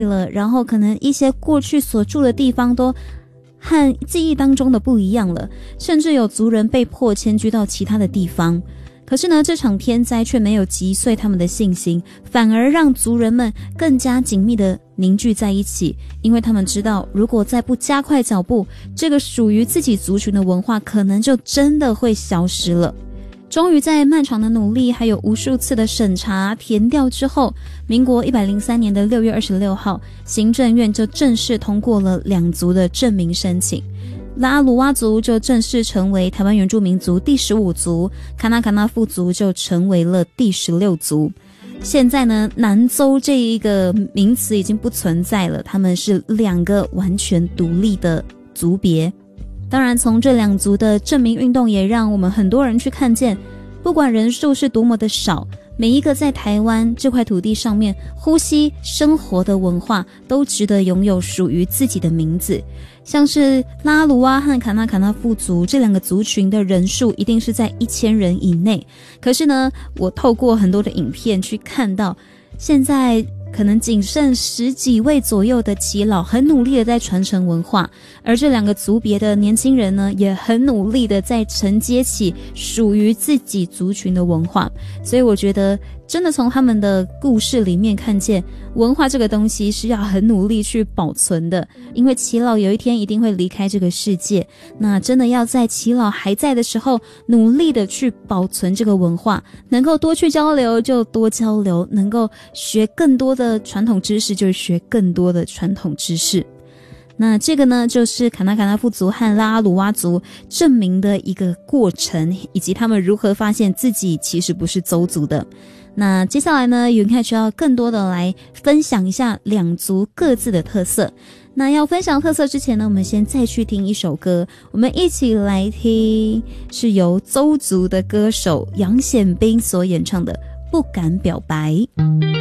了，然后可能一些过去所住的地方都和记忆当中的不一样了，甚至有族人被迫迁居到其他的地方。可是呢，这场天灾却没有击碎他们的信心，反而让族人们更加紧密地凝聚在一起，因为他们知道，如果再不加快脚步，这个属于自己族群的文化可能就真的会消失了。终于在漫长的努力还有无数次的审查填调之后，民国103年的6月26号，行政院就正式通过了两族的证明申请。拉阿鲁哇族就正式成为台湾原住民族第15族，卡那卡那富族就成为了第16族。现在呢，南邹这一个名词已经不存在了，他们是两个完全独立的族别。当然，从这两族的证明运动也让我们很多人去看见，不管人数是多么的少，每一个在台湾这块土地上面呼吸生活的文化都值得拥有属于自己的名字。像是拉阿鲁哇和卡那卡那富族这两个族群的人数一定是在1000人以内，可是呢，我透过很多的影片去看到，现在可能仅剩10几位左右的耆老很努力的在传承文化，而这两个族别的年轻人呢，也很努力的在承接起属于自己族群的文化。所以我觉得真的从他们的故事里面看见，文化这个东西是要很努力去保存的，因为耆老有一天一定会离开这个世界，那真的要在耆老还在的时候努力的去保存这个文化，能够多去交流就多交流，能够学更多的传统知识就学更多的传统知识。那这个呢，就是卡那卡那富族和拉阿鲁哇族证明的一个过程，以及他们如何发现自己其实不是邹族的。那接下来呢，云凯需要更多的来分享一下两族各自的特色。那要分享特色之前呢，我们先再去听一首歌，我们一起来听是由邹族的歌手杨显斌所演唱的《不敢表白》。